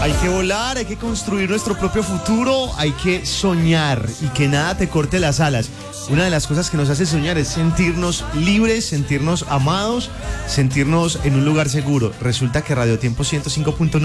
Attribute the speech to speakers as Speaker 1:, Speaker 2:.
Speaker 1: Hay que volar, hay que construir nuestro propio futuro, hay que soñar y que nada te corte las alas. Una de las cosas que nos hace soñar es sentirnos libres, sentirnos amados, sentirnos en un lugar seguro. Resulta que Radio Tiempo 105.9